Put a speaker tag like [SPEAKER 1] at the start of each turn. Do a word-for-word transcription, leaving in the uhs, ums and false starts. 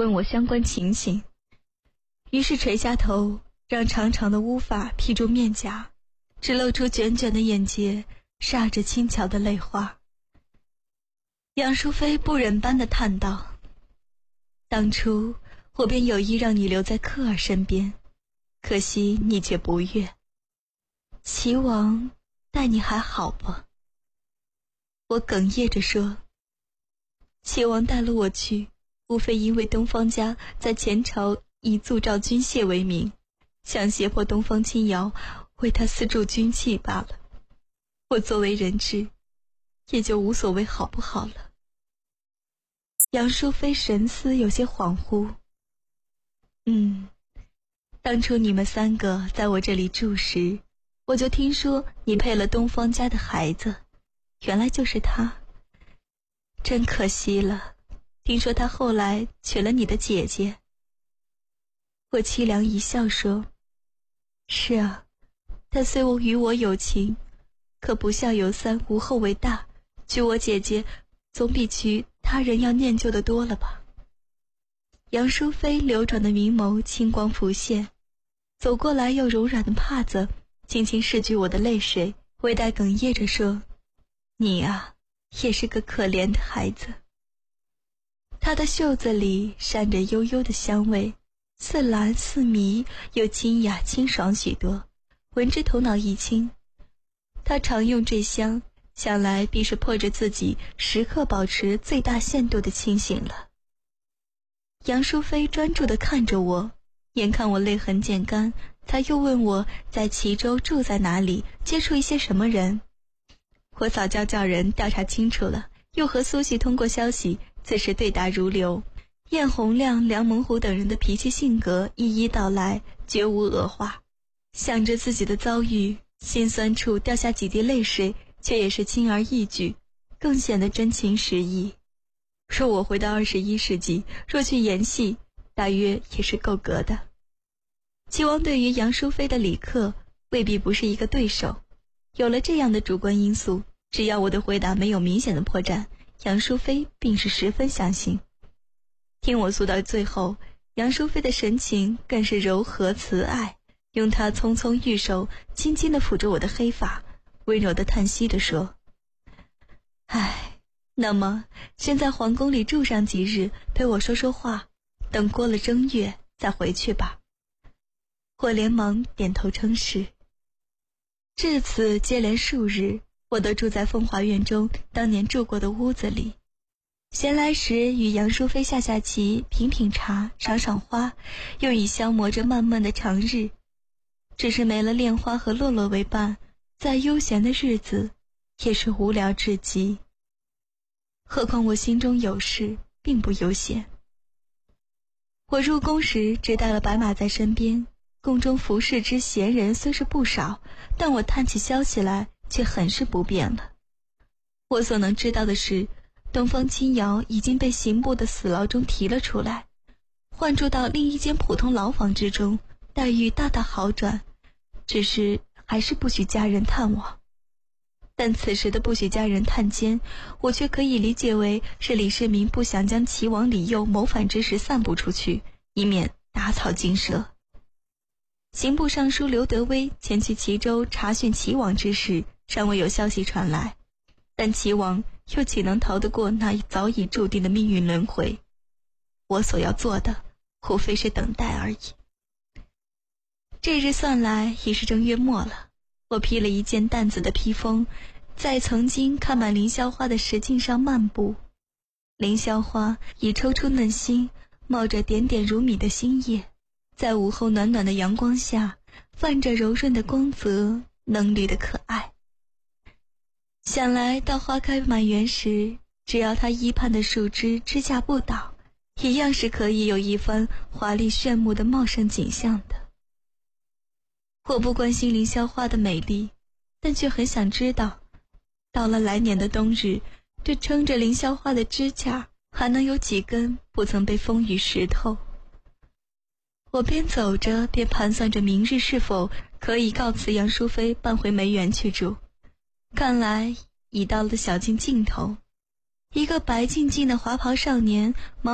[SPEAKER 1] 问我相关情形，于是垂下头，让长长的乌发披住面颊，只露出卷卷的眼睫，煞着轻巧的泪花。杨淑妃不忍般地叹道：当初我便有意让你留在科尔身边，可惜你却不悦。齐王待你还好不？我哽咽着说，齐王带了我去，无非因为东方家在前朝以铸造军械为名，想胁迫东方亲瑶为他私铸军器罢了。我作为人质，也就无所谓好不好了。杨淑妃神思有些恍惚。嗯，当初你们三个在我这里住时，我就听说你配了东方家的孩子，原来就是他。真可惜了，听说他后来娶了你的姐姐。我凄凉一笑说，是啊，他虽我与我有情，可不孝有三，无后为大，娶我姐姐总比娶他人要念旧的多了吧。杨淑妃流转的明眸清光浮现，走过来用柔软的帕子轻轻拭去我的泪水，微带哽咽着说，你啊，也是个可怜的孩子。她的袖子里闪着悠悠的香味，似蓝似迷，又清雅清爽许多，闻之头脑一清。她常用这香，想来必是迫着自己时刻保持最大限度的清醒了。杨淑妃专注地看着我，眼看我泪痕渐干，她又问我在齐州住在哪里，接触一些什么人。我早就叫人调查清楚了，又和苏系通过消息，自是对答如流。燕洪亮、梁猛虎等人的脾气性格一一道来，绝无恶话。想着自己的遭遇，心酸处掉下几滴泪水，却也是轻而易举，更显得真情实意。若我回到二十一世纪，若去演戏，大约也是够格的。齐王对于杨淑妃的礼客未必不是一个对手，有了这样的主观因素，只要我的回答没有明显的破绽，杨淑妃并是十分相信。听我诉到最后，杨淑妃的神情更是柔和慈爱，用她匆匆玉手轻轻地抚着我的黑发，温柔地叹息地说，唉，那么先在皇宫里住上几日，陪我说说话，等过了正月再回去吧。我连忙点头称是。至此接连数日，我都住在风华院中当年住过的屋子里。闲来时与杨淑妃下下棋，品品茶，赏赏花，又以消磨着漫漫的长日。只是没了恋花和洛洛为伴，再悠闲的日子也是无聊至极。何况我心中有事，并不悠闲。我入宫时只带了白马在身边，宫中服侍之闲人虽是不少，但我叹起消息来却很是不便了。我所能知道的是，东方青瑶已经被刑部的死牢中提了出来，换住到另一间普通牢房之中，待遇大大好转，只是还是不许家人探望。但此时的不许家人探监，我却可以理解为是李世民不想将齐王李佑谋反之事散布出去，以免打草惊蛇。刑部尚书刘德威前去齐州查询齐王之事，尚未有消息传来，但齐王又岂能逃得过那早已注定的命运轮回？我所要做的无非是等待而已。这日算来已是正月末了，我披了一件淡紫的披风，在曾经看满凌霄花的石径上漫步。凌霄花已抽出嫩心，冒着点点如米的新叶，在午后暖暖的阳光下泛着柔润的光泽，嫩绿的可爱。想来到花开满园时，只要它依畔的树枝枝架不倒，一样是可以有一番华丽炫目的茂盛景象的。我不关心凌霄花的美丽，但却很想知道，到了来年的冬日，这撑着凌霄花的支架还能有几根不曾被风雨湿透。我边走着边盘算着明日是否可以告辞杨淑妃搬回梅园去住。看来已到了小径尽头，一个白净净的华袍少年